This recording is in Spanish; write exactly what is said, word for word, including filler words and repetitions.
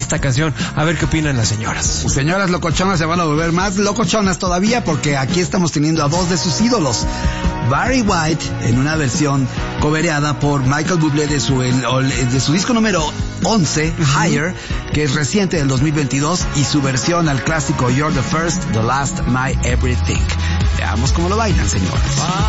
esta canción. A ver qué opinan las señoras. Señoras locochonas se van a volver más locochonas todavía, porque aquí estamos teniendo a dos de sus ídolos. Barry White en una versión cobereada por Michael Bublé de su, el, de su disco número once, uh-huh. Higher, que es reciente del dos mil veintidós, y su versión al clásico You're the First, the Last, My Everything. Veamos cómo lo bailan, señoras.